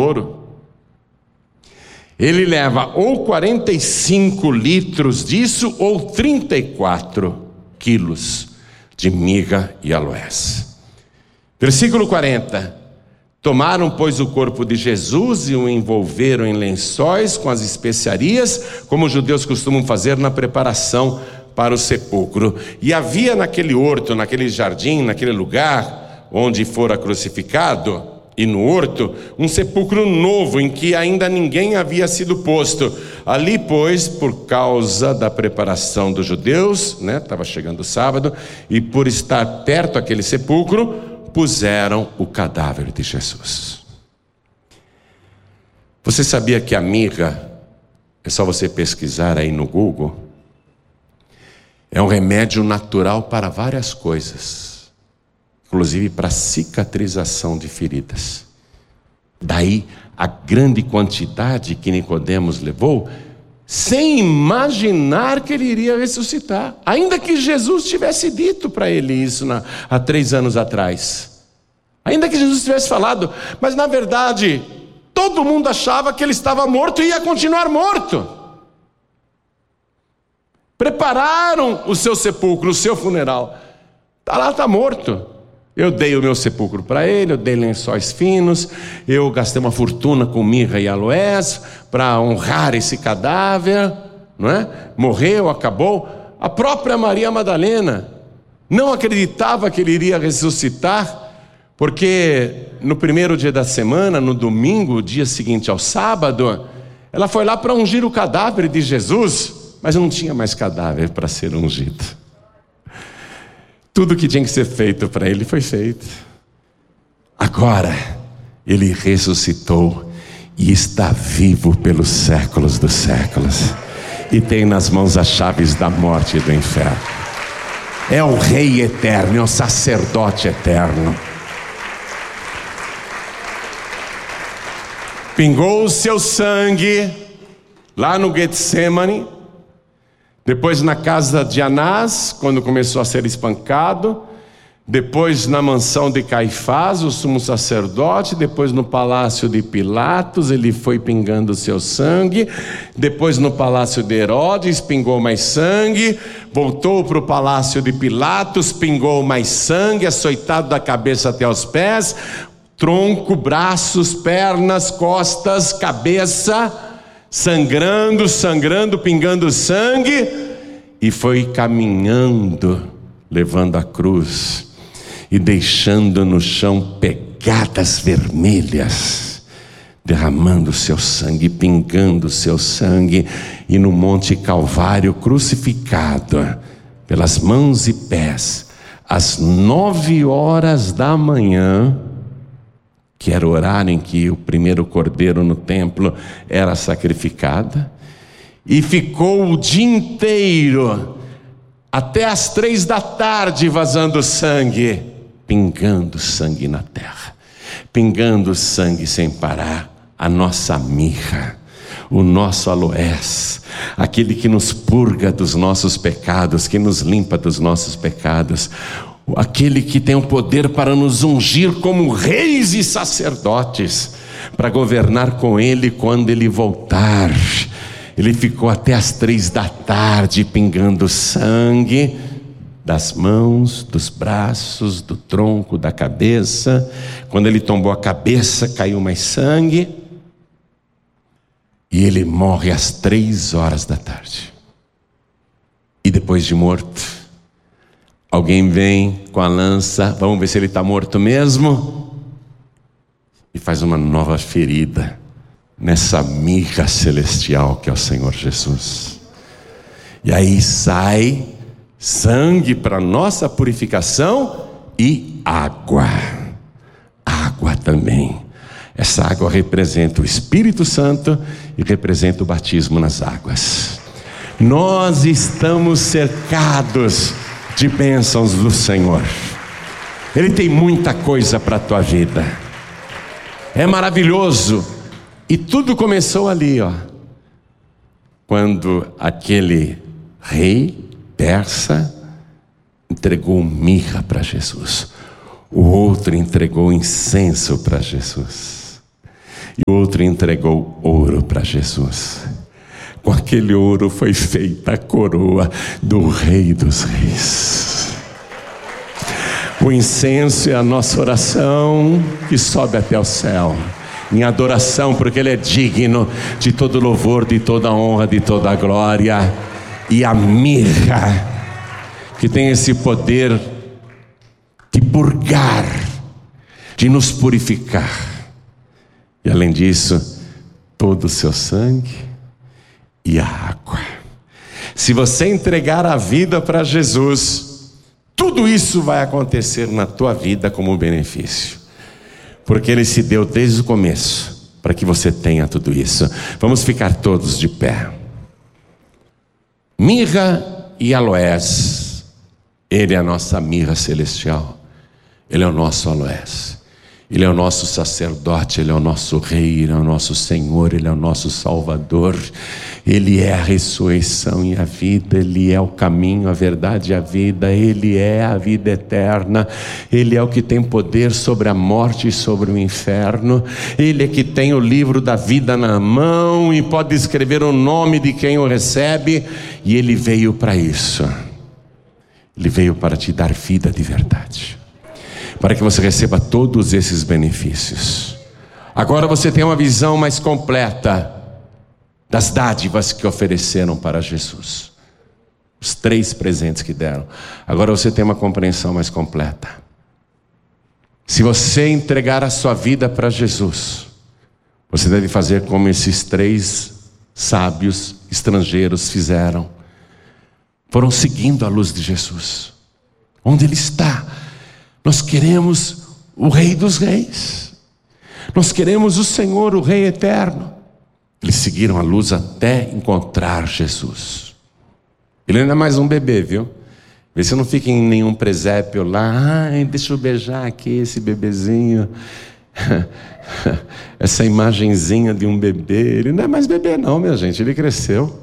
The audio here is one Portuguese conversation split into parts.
ouro. Ele leva ou 45 litros disso, ou 34 quilos de mirra e aloés. Versículo 40. Tomaram, pois, o corpo de Jesus e o envolveram em lençóis com as especiarias, como os judeus costumam fazer na preparação para o sepulcro. E havia naquele horto, naquele jardim, naquele lugar onde fora crucificado, e no horto, um sepulcro novo, em que ainda ninguém havia sido posto. Ali, pois, por causa da preparação dos judeus, estava chegando o sábado, e por estar perto aquele sepulcro, puseram o cadáver de Jesus. Você sabia que a mirra, é só você pesquisar aí no Google, é um remédio natural para várias coisas, inclusive para cicatrização de feridas. Daí a grande quantidade que Nicodemos levou, sem imaginar que ele iria ressuscitar, ainda que Jesus tivesse dito para ele isso há 3 anos atrás, ainda que Jesus tivesse falado, mas na verdade todo mundo achava que ele estava morto e ia continuar morto. Prepararam o seu sepulcro, o seu funeral. Está morto. Eu dei o meu sepulcro para ele, eu dei lençóis finos, eu gastei uma fortuna com mirra e aloés para honrar esse cadáver, não é? Morreu, acabou. A própria Maria Madalena não acreditava que ele iria ressuscitar, porque no primeiro dia da semana, no domingo, dia seguinte ao sábado, ela foi lá para ungir o cadáver de Jesus, mas não tinha mais cadáver para ser ungido. Tudo que tinha que ser feito para ele foi feito. Agora, ele ressuscitou e está vivo pelos séculos dos séculos. E tem nas mãos as chaves da morte e do inferno. É o Rei eterno, é o sacerdote eterno. Pingou o seu sangue lá no Getsemane. Depois na casa de Anás, quando começou a ser espancado. Depois na mansão de Caifás, o sumo sacerdote. Depois no palácio de Pilatos, ele foi pingando o seu sangue. Depois no palácio de Herodes, pingou mais sangue. Voltou para o palácio de Pilatos, pingou mais sangue, açoitado da cabeça até os pés. Tronco, braços, pernas, costas, cabeça, sangrando, pingando sangue, e foi caminhando, levando a cruz e deixando no chão pegadas vermelhas, derramando seu sangue, pingando seu sangue, e no Monte Calvário crucificado pelas mãos e pés, às 9h da manhã, que era o horário em que o primeiro cordeiro no templo era sacrificado, e ficou o dia inteiro, até às 3h vazando sangue, pingando sangue na terra, pingando sangue sem parar, a nossa mirra, o nosso aloés, aquele que nos purga dos nossos pecados, que nos limpa dos nossos pecados, aquele que tem o poder para nos ungir como reis e sacerdotes, para governar com ele quando ele voltar. Ele ficou até às 3h pingando sangue das mãos, dos braços, do tronco, da cabeça. Quando ele tombou a cabeça, caiu mais sangue, e ele morre às 3h. E depois de morto, alguém vem com a lança, vamos ver se ele está morto mesmo, e faz uma nova ferida nessa mirra celestial que é o Senhor Jesus. E aí sai sangue para nossa purificação e água também. Essa água representa o Espírito Santo e representa o batismo nas águas. Nós estamos cercados de bênçãos do Senhor. Ele tem muita coisa para a tua vida. É maravilhoso. E tudo começou ali, quando aquele rei persa entregou mirra para Jesus. O outro entregou incenso para Jesus. E o outro entregou ouro para Jesus. Com aquele ouro foi feita a coroa do Rei dos Reis. O incenso é a nossa oração que sobe até o céu, em adoração, porque Ele é digno de todo louvor, de toda honra, de toda glória. E a mirra, que tem esse poder de purgar, de nos purificar. E além disso, todo o seu sangue e a água. Se você entregar a vida para Jesus, tudo isso vai acontecer na tua vida como benefício, porque Ele se deu desde o começo para que você tenha tudo isso. Vamos ficar todos de pé. Mirra e aloés. Ele é a nossa mirra celestial, Ele é o nosso aloés. Ele é o nosso sacerdote, Ele é o nosso Rei, Ele é o nosso Senhor, Ele é o nosso Salvador. Ele é a ressurreição e a vida, Ele é o caminho, a verdade e a vida, Ele é a vida eterna. Ele é o que tem poder sobre a morte e sobre o inferno. Ele é que tem o livro da vida na mão e pode escrever o nome de quem o recebe. E Ele veio para isso. Ele veio para te dar vida de verdade, para que você receba todos esses benefícios. Agora você tem uma visão mais completa das dádivas que ofereceram para Jesus, os 3 presentes que deram. Agora você tem uma compreensão mais completa. Se você entregar a sua vida para Jesus, você deve fazer como esses 3 sábios estrangeiros fizeram. Foram seguindo a luz de Jesus. Onde Ele está, nós queremos o Rei dos Reis. Nós queremos o Senhor, o Rei eterno. Eles seguiram a luz até encontrar Jesus. Ele ainda é mais um bebê, viu? Vê se não fica em nenhum presépio lá. Ai, deixa eu beijar aqui esse bebezinho. Essa imagenzinha de um bebê. Ele não é mais bebê não, minha gente. Ele cresceu.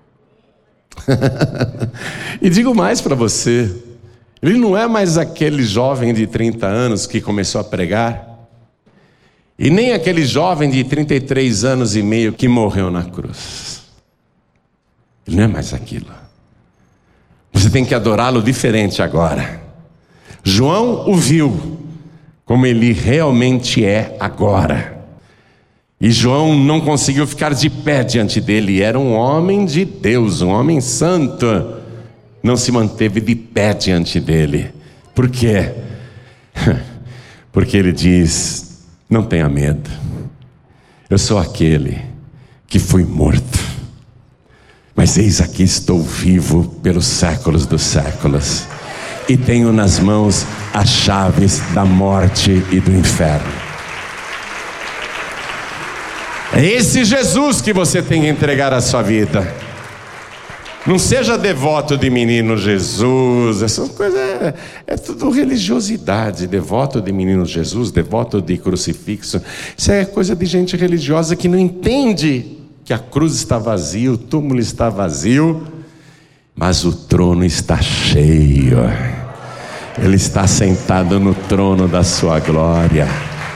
E digo mais para você. Ele não é mais aquele jovem de 30 anos que começou a pregar. E nem aquele jovem de 33 anos e meio que morreu na cruz. Ele não é mais aquilo. Você tem que adorá-lo diferente agora. João o viu como ele realmente é agora. E João não conseguiu ficar de pé diante dele. Era um homem de Deus, um homem santo. Não se manteve de pé diante dele. Por quê? Porque ele diz: não tenha medo, eu sou aquele que fui morto, mas eis aqui estou vivo pelos séculos dos séculos, e tenho nas mãos as chaves da morte e do inferno. É esse Jesus que você tem que entregar a sua vida. Não seja devoto de menino Jesus. Essas coisas é tudo religiosidade. Devoto de menino Jesus, devoto de crucifixo. Isso é coisa de gente religiosa que não entende que a cruz está vazia, o túmulo está vazio, mas o trono está cheio. Ele está sentado no trono da sua glória.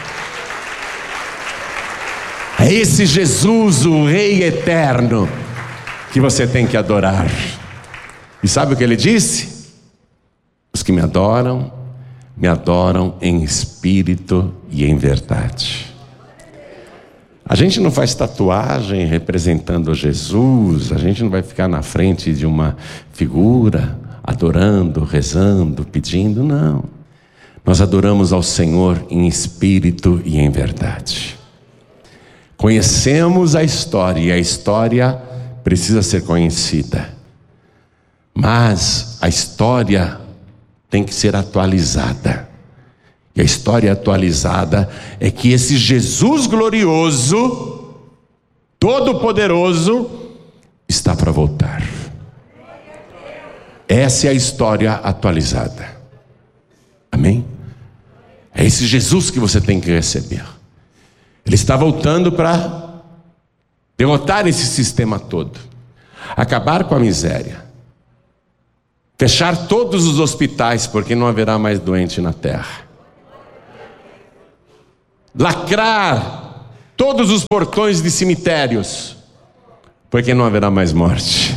É esse Jesus, o Rei eterno, que você tem que adorar. E sabe o que Ele disse? Os que me adoram em espírito e em verdade. A gente não faz tatuagem representando Jesus. A gente não vai ficar na frente de uma figura adorando, rezando, pedindo, não. Nós adoramos ao Senhor em espírito e em verdade. Conhecemos a história, e a história precisa ser conhecida, mas a história tem que ser atualizada. E a história atualizada é que esse Jesus glorioso, todo-poderoso, está para voltar. Essa é a história atualizada. Amém? É esse Jesus que você tem que receber. Ele está voltando para derrotar esse sistema todo, acabar com a miséria, fechar todos os hospitais, porque não haverá mais doente na terra, lacrar todos os portões de cemitérios, porque não haverá mais morte.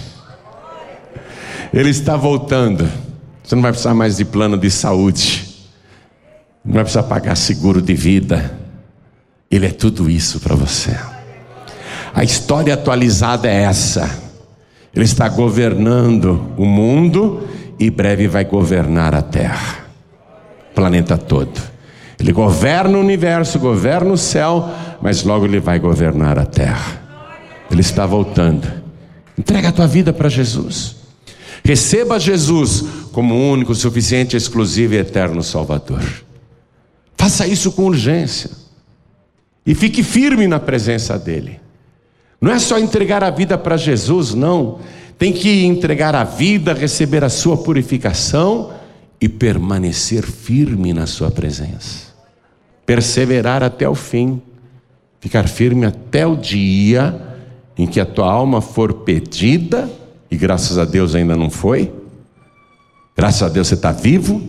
Ele está voltando. Você não vai precisar mais de plano de saúde, não vai precisar pagar seguro de vida. Ele é tudo isso para você. A história atualizada é essa. Ele está governando o mundo e breve vai governar a terra, o planeta todo. Ele governa o universo, governa o céu, mas logo ele vai governar a terra. Ele está voltando. Entrega a tua vida para Jesus. Receba Jesus como o único, suficiente, exclusivo e eterno Salvador. Faça isso com urgência e fique firme na presença dele. Não é só entregar a vida para Jesus, não. Tem que entregar a vida, receber a sua purificação e permanecer firme na sua presença. Perseverar até o fim. Ficar firme até o dia em que a tua alma for pedida, e graças a Deus ainda não foi. Graças a Deus você está vivo.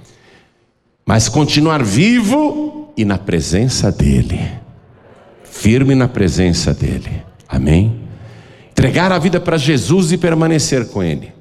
Mas continuar vivo e na presença dele. Firme na presença dele. Amém? Entregar a vida para Jesus e permanecer com ele.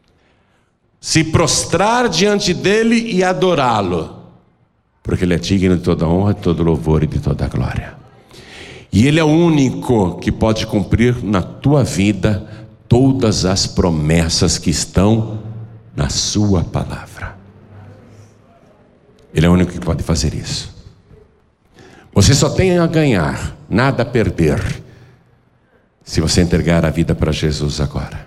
Se prostrar diante dele e adorá-lo, porque ele é digno de toda honra, de todo louvor e de toda glória. E ele é o único que pode cumprir na tua vida todas as promessas que estão na sua palavra. Ele é o único que pode fazer isso. Você só tem a ganhar, nada a perder, se você entregar a vida para Jesus agora.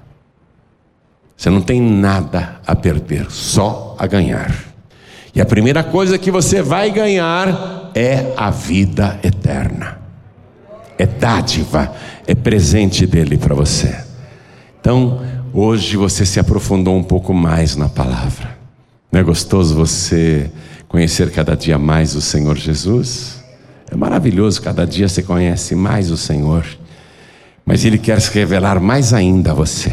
Você não tem nada a perder, só a ganhar. E a primeira coisa que você vai ganhar é a vida eterna. É dádiva, é presente dele para você. Então, hoje você se aprofundou um pouco mais na palavra. Não é gostoso você conhecer cada dia mais o Senhor Jesus? É maravilhoso, cada dia você conhece mais o Senhor. Mas Ele quer se revelar mais ainda a você.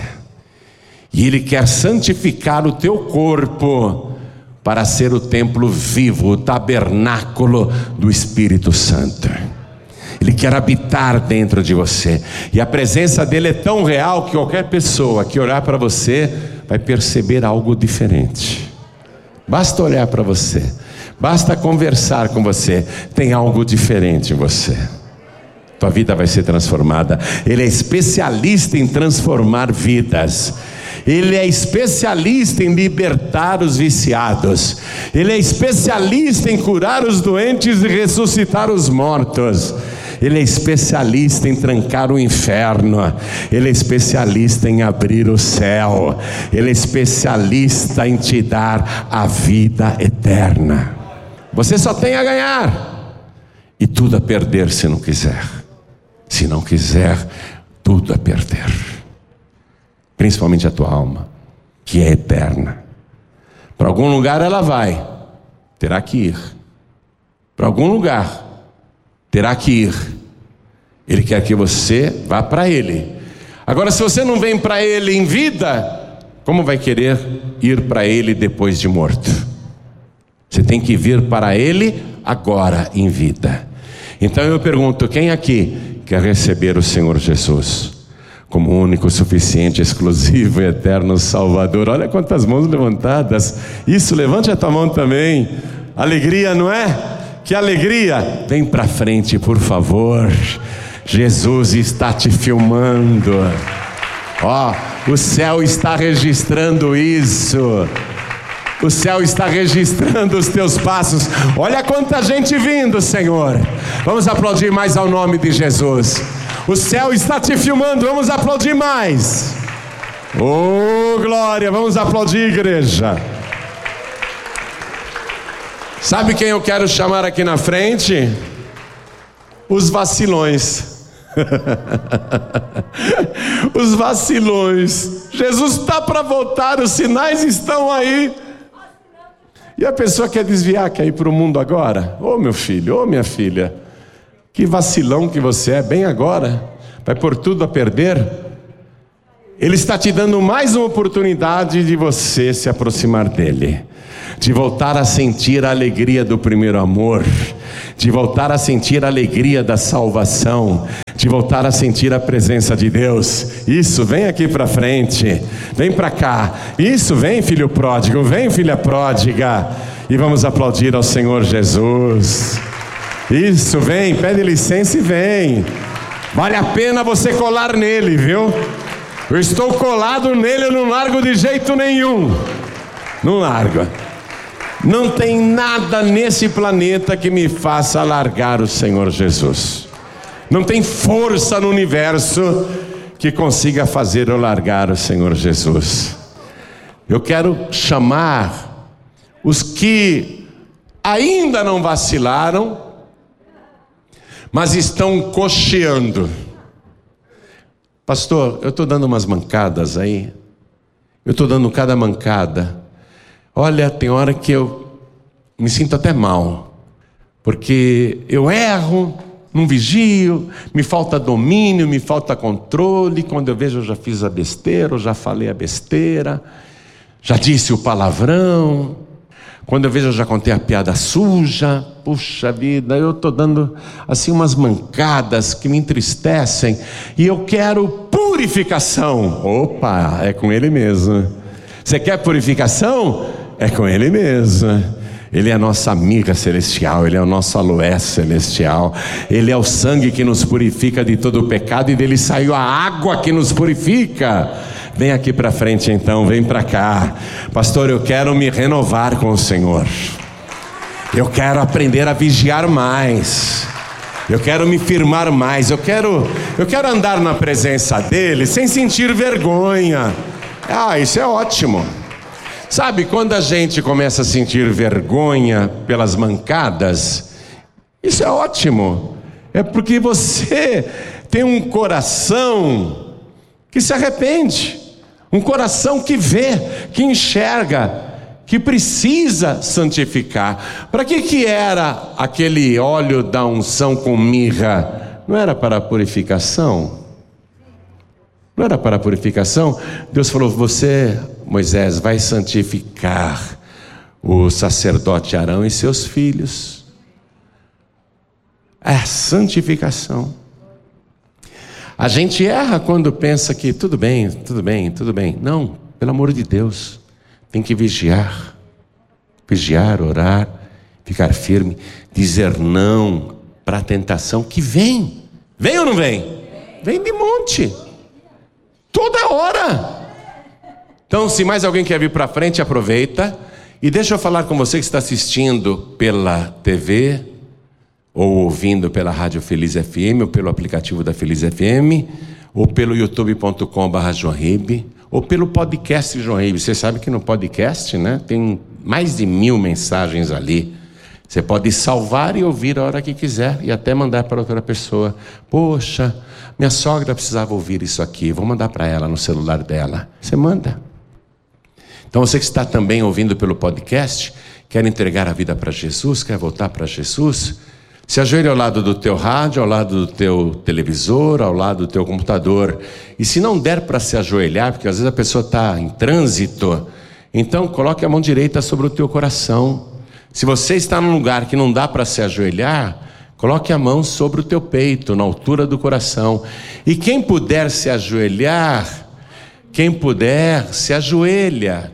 E Ele quer santificar o teu corpo para ser o templo vivo, o tabernáculo do Espírito Santo. Ele quer habitar dentro de você. E a presença dele é tão real que qualquer pessoa que olhar para você vai perceber algo diferente. Basta olhar para você, basta conversar com você, tem algo diferente em você. Tua vida vai ser transformada. Ele é especialista em transformar vidas. Ele é especialista em libertar os viciados. Ele é especialista em curar os doentes e ressuscitar os mortos. Ele é especialista em trancar o inferno. Ele é especialista em abrir o céu. Ele é especialista em te dar a vida eterna. Você só tem a ganhar e tudo a perder se não quiser. Se não quiser, tudo a perder. Principalmente a tua alma, que é eterna. Para algum lugar ela vai, terá que ir. Para algum lugar, terá que ir. Ele quer que você vá para Ele. Agora, se você não vem para Ele em vida, como vai querer ir para Ele depois de morto? Você tem que vir para Ele agora em vida. Então eu pergunto, quem aqui quer receber o Senhor Jesus como único, suficiente, exclusivo e eterno Salvador? Olha quantas mãos levantadas. Isso, levante a tua mão também. Alegria, não é? Que alegria. Vem para frente, por favor. Jesus está te filmando. Ó, o céu está registrando isso. O céu está registrando os teus passos. Olha quanta gente vindo, Senhor. Vamos aplaudir mais ao nome de Jesus. O céu está te filmando, vamos aplaudir mais. Oh, glória, vamos aplaudir, igreja. Sabe quem eu quero chamar aqui na frente? Os vacilões. Os vacilões. Jesus está para voltar, os sinais estão aí. E a pessoa quer desviar, quer ir para o mundo agora? Ô meu filho, ô minha filha, que vacilão que você é, bem agora. Vai pôr tudo a perder? Ele está te dando mais uma oportunidade de você se aproximar dele, de voltar a sentir a alegria do primeiro amor, de voltar a sentir a alegria da salvação, de voltar a sentir a presença de Deus. Isso, vem aqui para frente, vem para cá. Isso, vem filho pródigo, vem filha pródiga, e vamos aplaudir ao Senhor Jesus. Isso, vem, pede licença e vem. Vale a pena você colar nele, viu? Eu estou colado nele, eu não largo de jeito nenhum. Não largo. Não tem nada nesse planeta que me faça largar o Senhor Jesus. Não tem força no universo que consiga fazer eu largar o Senhor Jesus. Eu quero chamar os que ainda não vacilaram, mas estão cocheando. Pastor, eu estou dando umas mancadas aí. Eu estou dando cada mancada. Olha, tem hora que eu me sinto até mal, porque eu erro, não vigio, me falta domínio, me falta controle. Quando eu vejo, eu já fiz a besteira, eu já falei a besteira, já disse o palavrão. Quando eu vejo, eu já contei a piada suja. Puxa vida, eu estou dando assim umas mancadas que me entristecem, e eu quero purificação. Opa, é com Ele mesmo. Você quer purificação? É com Ele mesmo. Ele é a nossa amiga celestial, Ele é o nosso aloé celestial, Ele é o sangue que nos purifica de todo o pecado, e dele saiu a água que nos purifica. Vem aqui para frente então, vem para cá. Pastor, eu quero me renovar com o Senhor. Eu quero aprender a vigiar mais. Eu quero me firmar mais. Eu quero andar na presença dele sem sentir vergonha. Isso é ótimo. Sabe, quando a gente começa a sentir vergonha pelas mancadas, isso é ótimo. É porque você tem um coração que se arrepende, um coração que vê, que enxerga, que precisa santificar. Para que era aquele óleo da unção com mirra? Não era para a purificação? Não era para a purificação? Deus falou: você, Moisés, vai santificar o sacerdote Arão e seus filhos. É santificação. A gente erra quando pensa que tudo bem. Não, pelo amor de Deus, tem que vigiar, orar, ficar firme, dizer não para a tentação que vem. Vem ou não vem? Vem de monte. Toda hora. Então, se mais alguém quer vir para frente, aproveita. E deixa eu falar com você que está assistindo pela TV, ou ouvindo pela Rádio Feliz FM, ou pelo aplicativo da Feliz FM, ou pelo youtube.com/joanribe, ou pelo podcast João Ribe. Você sabe que no podcast, né, tem mais de 1000 mensagens ali. Você pode salvar e ouvir a hora que quiser, e até mandar para outra pessoa. Poxa, minha sogra precisava ouvir isso aqui, vou mandar para ela no celular dela. Você manda. Então você que está também ouvindo pelo podcast, quer entregar a vida para Jesus, quer voltar para Jesus, se ajoelhe ao lado do teu rádio, ao lado do teu televisor, ao lado do teu computador. E se não der para se ajoelhar, porque às vezes a pessoa está em trânsito, então coloque a mão direita sobre o teu coração. Se você está num lugar que não dá para se ajoelhar, coloque a mão sobre o teu peito, na altura do coração. E quem puder se ajoelhar, quem puder se ajoelha.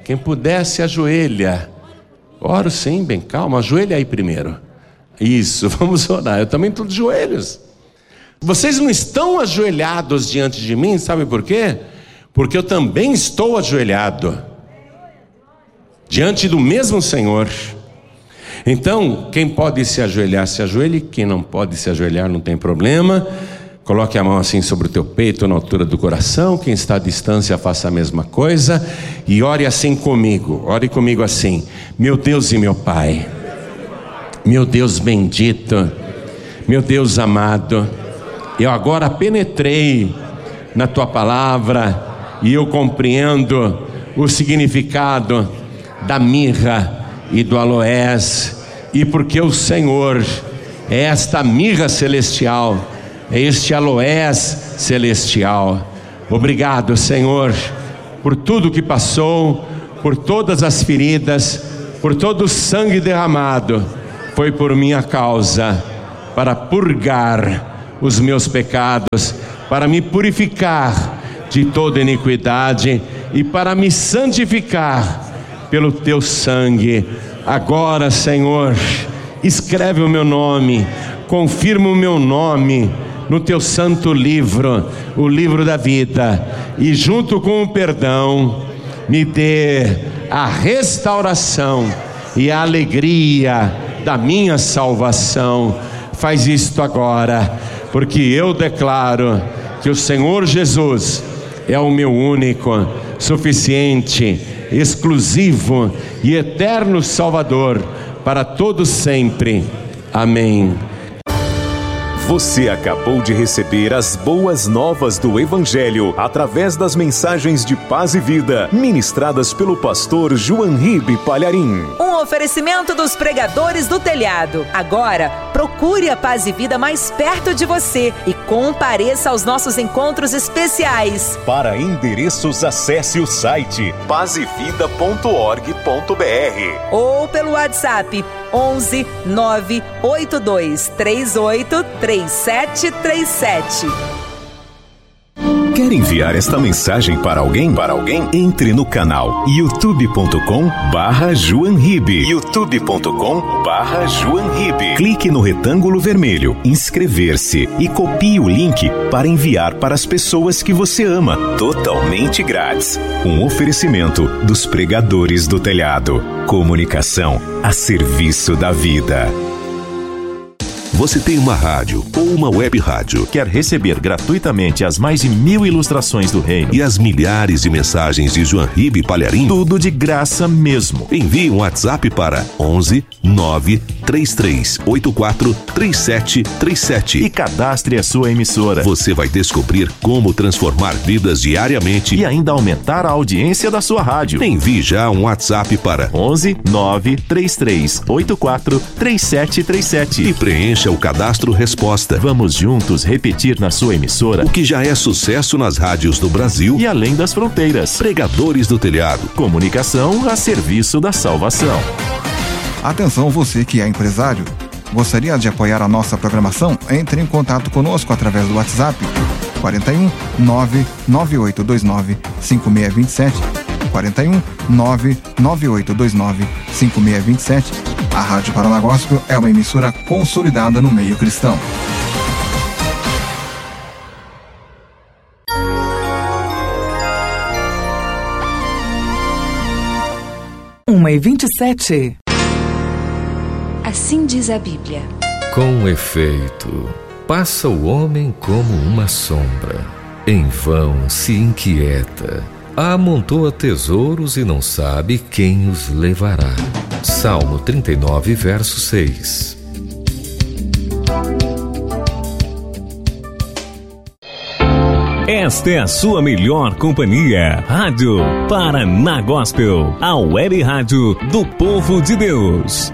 Oro sim, bem calma, ajoelha aí primeiro. Isso, vamos orar. Eu também estou de joelhos. Vocês não estão ajoelhados diante de mim, sabe por quê? Porque eu também estou ajoelhado diante do mesmo Senhor. Então, quem pode se ajoelhar, se ajoelhe. Quem não pode se ajoelhar, não tem problema. Coloque a mão assim sobre o teu peito, na altura do coração. Quem está à distância, faça a mesma coisa. E ore assim comigo. Ore comigo assim: meu Deus e meu Pai, meu Deus bendito, meu Deus amado, eu agora penetrei na tua palavra e eu compreendo o significado da mirra e do aloés, e porque o Senhor é esta mirra celestial, é este aloés celestial. Obrigado, Senhor, por tudo que passou, por todas as feridas, por todo o sangue derramado. Foi por minha causa. para purgar os meus pecados, para me purificar de toda iniquidade e para me santificar pelo teu sangue. Agora, Senhor, escreve o meu nome, confirma o meu nome no teu santo livro, o livro da vida, e junto com o perdão, me dê a restauração e a alegria da minha salvação. Faz isto agora, porque eu declaro que o Senhor Jesus é o meu único, suficiente, exclusivo e eterno Salvador para todos sempre. Amém. Você acabou de receber as boas novas do Evangelho através das mensagens de paz e vida ministradas pelo pastor João Ribe Palharim. Um oferecimento dos pregadores do telhado. Agora, procure a Paz e Vida mais perto de você e compareça aos nossos encontros especiais. Para endereços, acesse o site pazevida.org.br ou pelo WhatsApp 11 982 38 3737. Quer enviar esta mensagem para alguém? Entre no canal youtube.com/JoãoRibe. youtube.com/JoãoRibe. Clique no retângulo vermelho, inscrever-se e copie o link para enviar para as pessoas que você ama, totalmente grátis. Um oferecimento dos pregadores do telhado. Comunicação a serviço da vida. Você tem uma rádio ou uma web rádio? Quer receber gratuitamente as mais de 1000 ilustrações do reino? E as milhares de mensagens de João Ribe Palharim? Tudo de graça mesmo. Envie um WhatsApp para 11 93384 3737 e cadastre a sua emissora. Você vai descobrir como transformar vidas diariamente e ainda aumentar a audiência da sua rádio. Envie já um WhatsApp para 11 93384 3737 e preencha o cadastro resposta. Vamos juntos repetir na sua emissora o que já é sucesso nas rádios do Brasil e além das fronteiras. Pregadores do Telhado. Comunicação a serviço da salvação. Atenção, você que é empresário. Gostaria de apoiar a nossa programação? Entre em contato conosco através do WhatsApp 41 99829 5627 41 99829 5627. A Rádio Paraná Gospel é uma emissora consolidada no meio cristão. Uma e 27. Assim diz a Bíblia. Com efeito, passa o homem como uma sombra. Em vão se inquieta. Amontoa tesouros e não sabe quem os levará. Salmo 39, verso 6. Esta é a sua melhor companhia. Rádio Paraná Gospel, a web rádio do povo de Deus.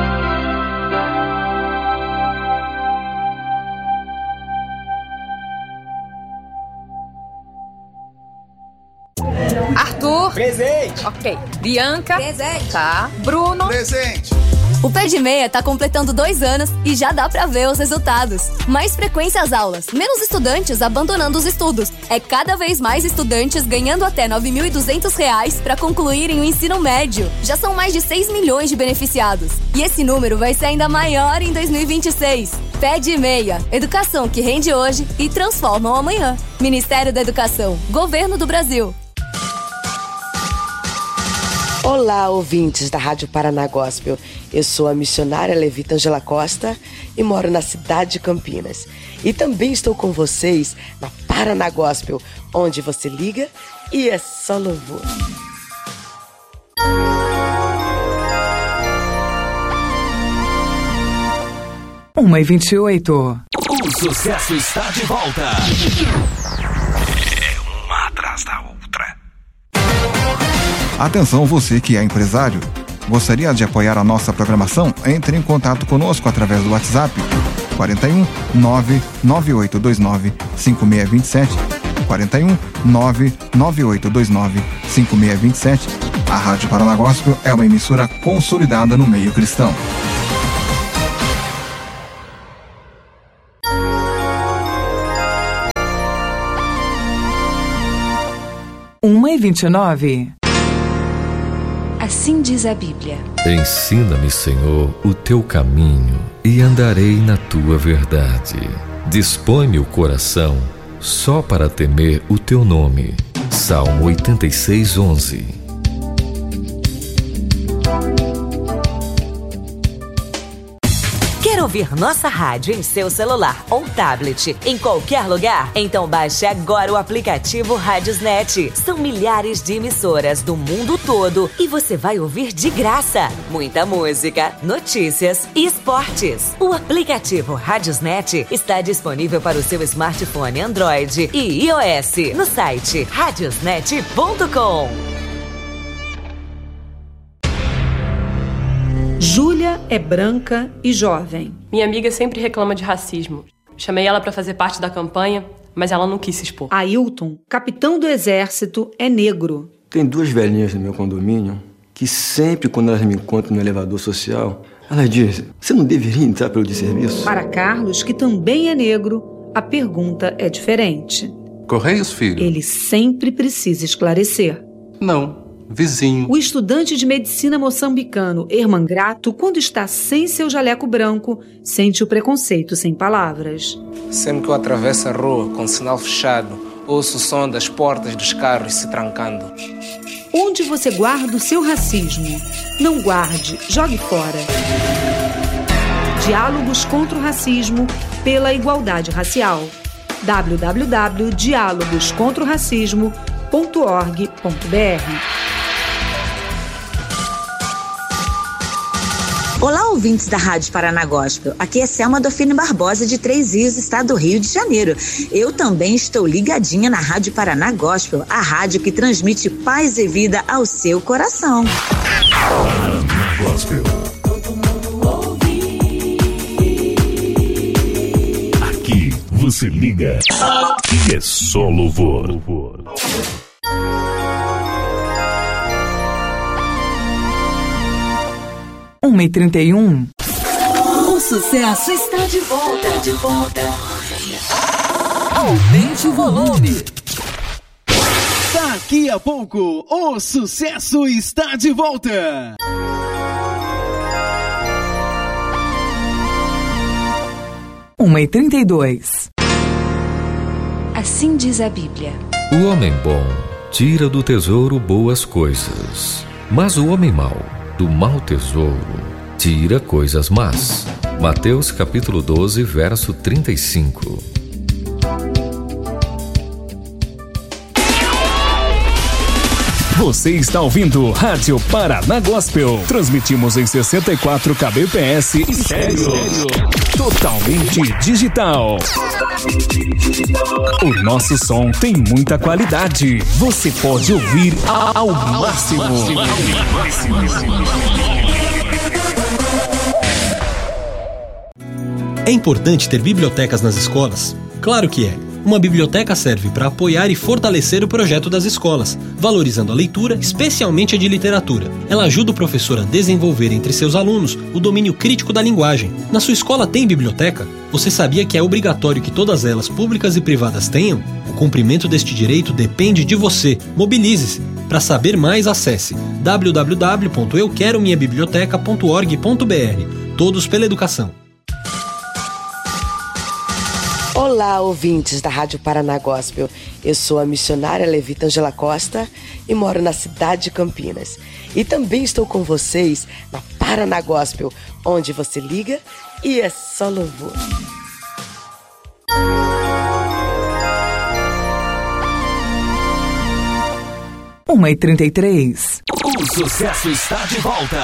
Arthur. Presente. Ok. Bianca. Presente. Tá. Bruno. Presente. O Pé de Meia tá completando 2 anos e já dá pra ver os resultados. Mais frequência às aulas, menos estudantes abandonando os estudos. É cada vez mais estudantes ganhando até R$ 9.200 para concluírem o ensino médio. Já são mais de 6 milhões de beneficiados. E esse número vai ser ainda maior em 2026. Pé de Meia, educação que rende hoje e transforma o amanhã. Ministério da Educação, Governo do Brasil. Olá, ouvintes da Rádio Paraná Gospel. Eu sou a missionária levita Angela Costa e moro na cidade de Campinas. E também estou com vocês na Paraná Gospel, onde você liga e é só louvor. Uma e 28. O sucesso está de volta. É uma atrás da outra. Atenção, você que é empresário. Gostaria de apoiar a nossa programação? Entre em contato conosco através do WhatsApp 41 99829 5627 41 99829 5627. A Rádio Paraná Gospel é uma emissora consolidada no meio cristão. 1h29. Assim diz a Bíblia. Ensina-me, Senhor, o teu caminho e andarei na tua verdade. Dispõe-me o coração só para temer o teu nome. Salmo 86:11. Quer ouvir nossa rádio em seu celular ou tablet, em qualquer lugar? Então baixe agora o aplicativo Radiosnet. São milhares de emissoras do mundo todo e você vai ouvir de graça muita música, notícias e esportes. O aplicativo Radiosnet está disponível para o seu smartphone Android e iOS no site radiosnet.com. Júlia é branca e jovem. Minha amiga sempre reclama de racismo. Chamei ela para fazer parte da campanha, mas ela não quis se expor. Ailton, capitão do exército, é negro. Tem duas velhinhas no meu condomínio que sempre quando elas me encontram no elevador social, elas dizem, você não deveria entrar pelo de serviço? Para Carlos, que também é negro, a pergunta é diferente. Correios, filho? Ele sempre precisa esclarecer. Não. Vizinho. O estudante de medicina moçambicano Herman Grato, quando está sem seu jaleco branco, sente o preconceito sem palavras. Sempre que eu atravesso a rua com o sinal fechado, ouço o som das portas dos carros se trancando. Onde você guarda o seu racismo? Não guarde, jogue fora. Diálogos contra o racismo pela igualdade racial. www.dialogoscontraoracismo.org.br. Olá, ouvintes da Rádio Paraná Gospel. Aqui é Selma Dofine Barbosa, de Três Rios, estado do Rio de Janeiro. Eu também estou ligadinha na Rádio Paraná Gospel, a rádio que transmite paz e vida ao seu coração. Paraná Gospel. Aqui você liga e é só louvor. 1h31. O sucesso está de volta. Aumente o volume. Daqui a pouco, o sucesso está de volta. Uma e 32. Assim diz a Bíblia. O homem bom tira do tesouro boas coisas, mas o homem mau, do mau tesouro, tira coisas más. Mateus capítulo 12, verso 35. Você está ouvindo Rádio Paraná Gospel. Transmitimos em 64 kbps estéreo. Totalmente digital. O nosso som tem muita qualidade. Você pode ouvir ao máximo. É importante ter bibliotecas nas escolas? Claro que é. Uma biblioteca serve para apoiar e fortalecer o projeto das escolas, valorizando a leitura, especialmente a de literatura. Ela ajuda o professor a desenvolver entre seus alunos o domínio crítico da linguagem. Na sua escola tem biblioteca? Você sabia que é obrigatório que todas elas, públicas e privadas, tenham? O cumprimento deste direito depende de você. Mobilize-se. Para saber mais, acesse www.euquerominhabiblioteca.org.br. Todos pela educação. Olá, ouvintes da Rádio Paraná Gospel. Eu sou a missionária levita Angela Costa e moro na cidade de Campinas. E também estou com vocês na Paraná Gospel, onde você liga e é só louvor. Uma e 33. O sucesso está de volta.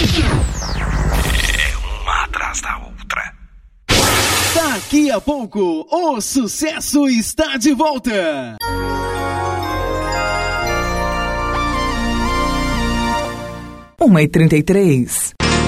É uma atrás da outra. Daqui a pouco, o sucesso está de volta. Uma e 33.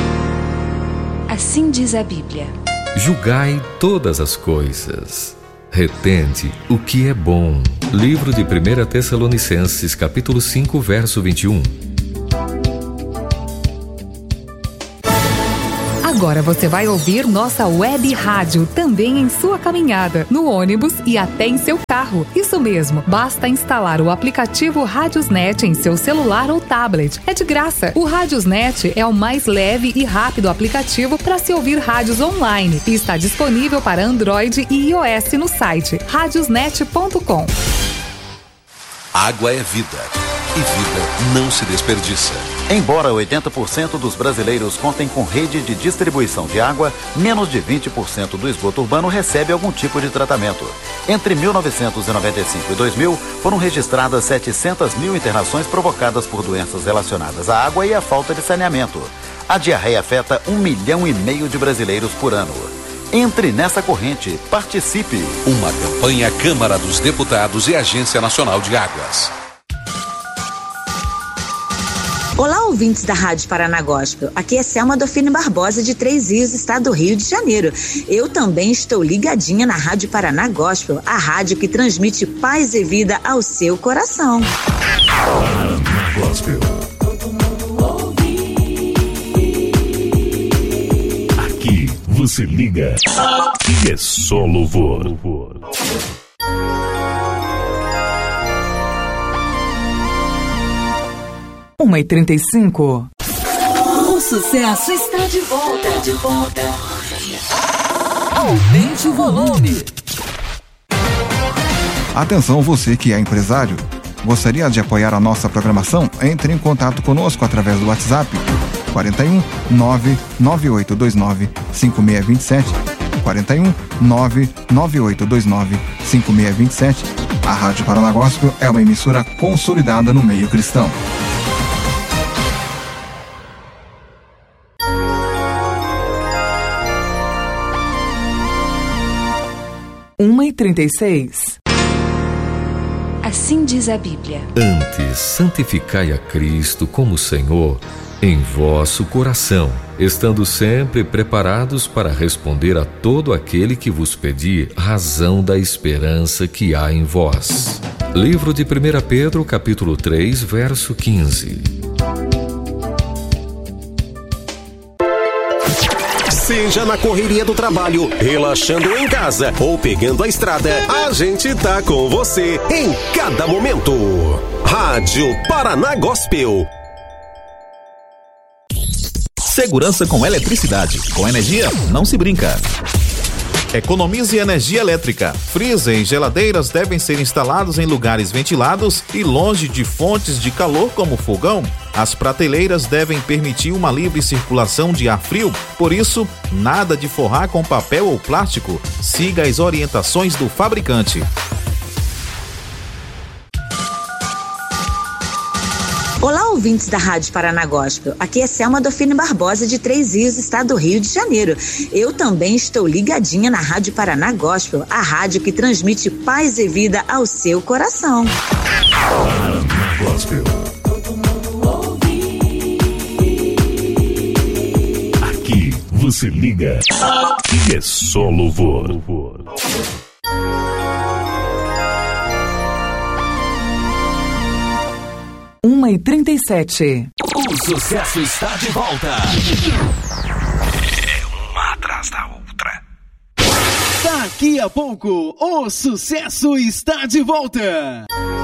Assim diz a Bíblia. Julgai todas as coisas. Retende o que é bom. Livro de 1 Tessalonicenses, capítulo 5, verso 21. Agora você vai ouvir nossa web rádio também em sua caminhada, no ônibus e até em seu carro. Isso mesmo, basta instalar o aplicativo Radiosnet em seu celular ou tablet. É de graça. O Radiosnet é o mais leve e rápido aplicativo para se ouvir rádios online e está disponível para Android e iOS no site radiosnet.com. Água é vida. E vida não se desperdiça. Embora 80% dos brasileiros contem com rede de distribuição de água, menos de 20% do esgoto urbano recebe algum tipo de tratamento. Entre 1995 e 2000, foram registradas 700 mil internações provocadas por doenças relacionadas à água e à falta de saneamento. A diarreia afeta 1,5 milhão de brasileiros por ano. Entre nessa corrente, participe. Uma campanha Câmara dos Deputados e Agência Nacional de Águas. Olá, ouvintes da Rádio Paraná Gospel. Aqui é Selma Dofine Barbosa, de Três Rios, estado do Rio de Janeiro. Eu também estou ligadinha na Rádio Paraná Gospel, a rádio que transmite paz e vida ao seu coração. Paraná Gospel. Aqui você liga e é só louvor. 1h35. O sucesso está de volta. Aumente o volume. Atenção, você que é empresário. Gostaria de apoiar a nossa programação? Entre em contato conosco através do WhatsApp 41 99829 5627. 41 99829 5627. A Rádio Paraná Gospel é uma emissora consolidada no meio cristão. e 36. Assim diz a Bíblia. Antes, santificai a Cristo como Senhor em vosso coração, estando sempre preparados para responder a todo aquele que vos pedir razão da esperança que há em vós. Livro de 1 Pedro, capítulo 3, verso 15. Seja na correria do trabalho, relaxando em casa ou pegando a estrada, a gente tá com você em cada momento. Rádio Paraná Gospel. Segurança com eletricidade. Com energia, não se brinca. Economize energia elétrica. Freezer e geladeiras devem ser instalados em lugares ventilados e longe de fontes de calor como fogão. As prateleiras devem permitir uma livre circulação de ar frio, por isso, nada de forrar com papel ou plástico. Siga as orientações do fabricante. Olá, ouvintes da Rádio Paraná Gospel. Aqui é Selma Dofine Barbosa, de Três Rios, estado do Rio de Janeiro. Eu também estou ligadinha na Rádio Paraná Gospel, a rádio que transmite paz e vida ao seu coração. Paraná Gospel. Aqui você liga e é só louvor. 1h37. O sucesso está de volta. É uma atrás da outra. Daqui a pouco, o sucesso está de volta.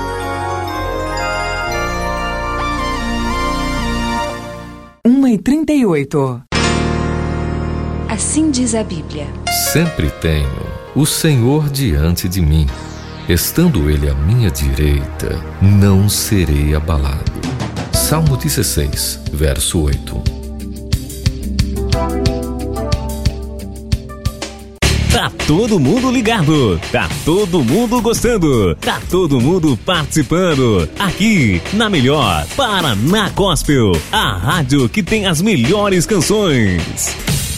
Uma e 38. Assim diz a Bíblia. Sempre tenho o Senhor diante de mim. Estando Ele à minha direita, não serei abalado. Salmo 16, verso 8. Tá todo mundo ligado, tá todo mundo gostando, tá todo mundo participando. Aqui, na melhor Paraná Gospel, a rádio que tem as melhores canções.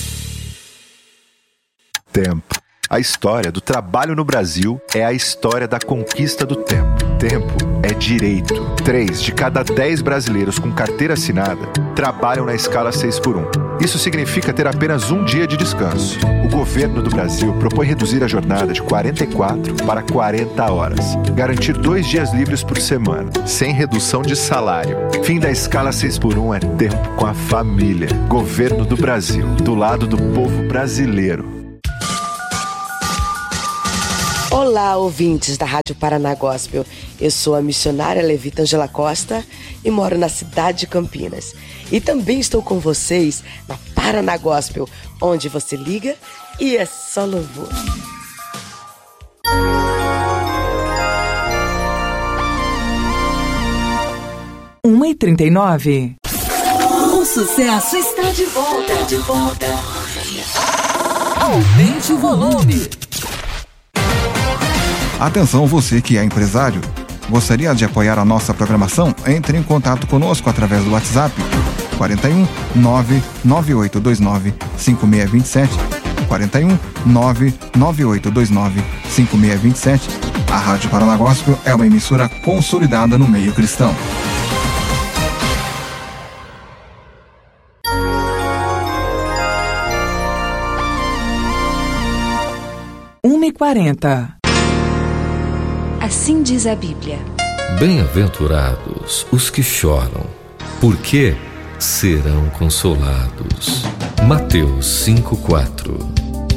Tempo. A história do trabalho no Brasil é a história da conquista do tempo. Tempo é direito. 3 de cada 10 brasileiros com carteira assinada trabalham na escala 6x1. Isso significa ter apenas um dia de descanso. O governo do Brasil propõe reduzir a jornada de 44 para 40 horas. Garantir 2 dias livres por semana, sem redução de salário. Fim da escala 6x1 é tempo com a família. Governo do Brasil, do lado do povo brasileiro. Olá, ouvintes da Rádio Paraná Gospel. Eu sou a missionária Levita Angela Costa e moro na cidade de Campinas. E também estou com vocês na Paraná Gospel, onde você liga e é só louvor. Uma e 39. O sucesso está de volta. Aumente o volume. Atenção, você que é empresário. Gostaria de apoiar a nossa programação? Entre em contato conosco através do WhatsApp 41 99829 5627. 41 99829 5627. A Rádio Paraná Gospel é uma emissora consolidada no meio cristão. Uma e 40. Assim diz a Bíblia. Bem-aventurados os que choram, porque serão consolados. Mateus 5:4.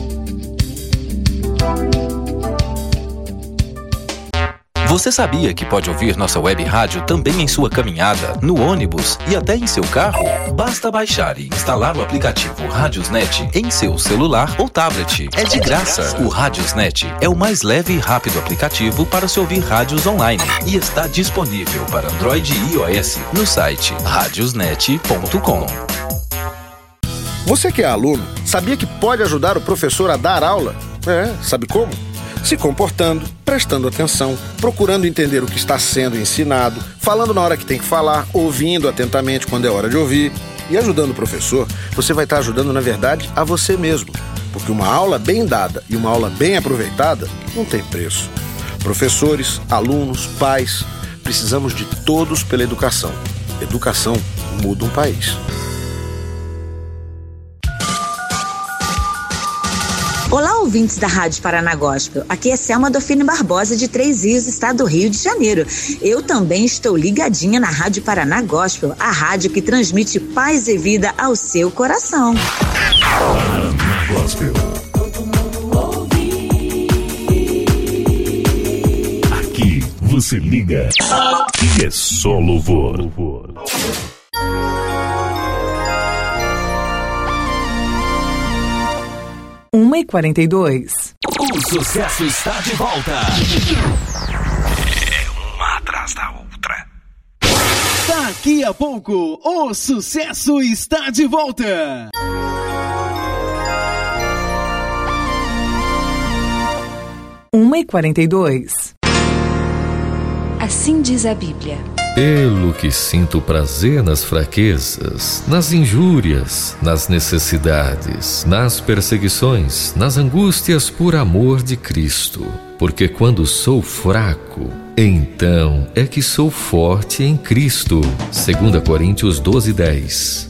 Você sabia que pode ouvir nossa web rádio também em sua caminhada, no ônibus e até em seu carro? Basta baixar e instalar o aplicativo Radiosnet em seu celular ou tablet. É de graça. O Radiosnet é o mais leve e rápido aplicativo para se ouvir rádios online e está disponível para Android e iOS no site radiosnet.com. Você que é aluno, sabia que pode ajudar o professor a dar aula? Sabe como? Se comportando, prestando atenção, procurando entender o que está sendo ensinado, falando na hora que tem que falar, ouvindo atentamente quando é hora de ouvir. E ajudando o professor, você vai estar ajudando, na verdade, a você mesmo. Porque uma aula bem dada e uma aula bem aproveitada não tem preço. Professores, alunos, pais, precisamos de todos pela educação. Educação muda um país. Olá, ouvintes da Rádio Paraná Gospel. Aqui é Selma Dofine Barbosa, de Três Rios, estado do Rio de Janeiro. Eu também estou ligadinha na Rádio Paraná Gospel, a rádio que transmite paz e vida ao seu coração. Paraná Gospel. Aqui você liga e é só louvor. 1 e 42. O sucesso está de volta. É uma atrás da outra. Daqui a pouco, o sucesso está de volta. Uma e 42. Assim diz a Bíblia. Pelo que sinto prazer nas fraquezas, nas injúrias, nas necessidades, nas perseguições, nas angústias por amor de Cristo. Porque quando sou fraco, então é que sou forte em Cristo. 2 Coríntios 12:10.